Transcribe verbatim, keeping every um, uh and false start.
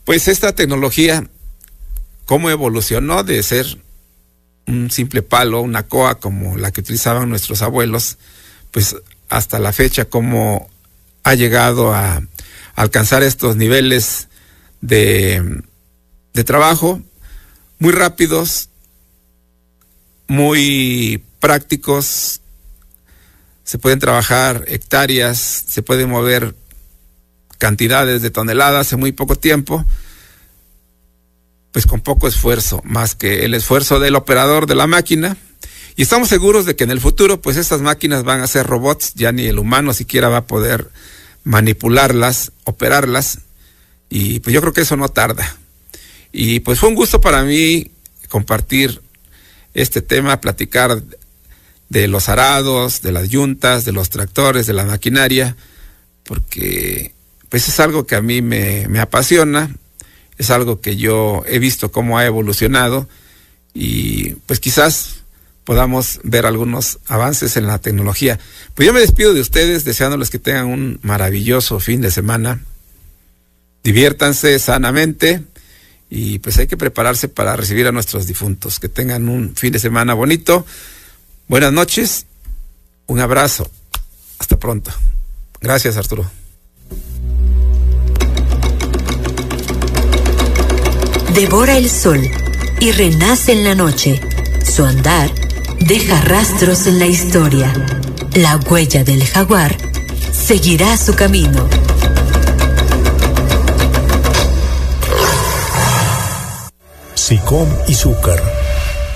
Pues esta tecnología, cómo evolucionó de ser un simple palo, una coa como la que utilizaban nuestros abuelos, pues hasta la fecha cómo ha llegado a alcanzar estos niveles de, de trabajo muy rápidos, muy prácticos. Se pueden trabajar hectáreas, se pueden mover cantidades de toneladas en muy poco tiempo, pues con poco esfuerzo, más que el esfuerzo del operador de la máquina. Y estamos seguros de que en el futuro, pues estas máquinas van a ser robots, ya ni el humano siquiera va a poder manipularlas, operarlas, y pues yo creo que eso no tarda. Y pues fue un gusto para mí compartir este tema, platicar de los arados, de las yuntas, de los tractores, de la maquinaria, porque pues es algo que a mí me, me apasiona, es algo que yo he visto cómo ha evolucionado, y pues quizás podamos ver algunos avances en la tecnología. Pues yo me despido de ustedes deseándoles que tengan un maravilloso fin de semana, diviértanse sanamente, y pues hay que prepararse para recibir a nuestros difuntos. Que tengan un fin de semana bonito. Buenas noches, un abrazo, hasta pronto. Gracias, Arturo. Devora el sol y renace en la noche. Su andar deja rastros en la historia. La huella del jaguar seguirá su camino. Sicom y Zúcar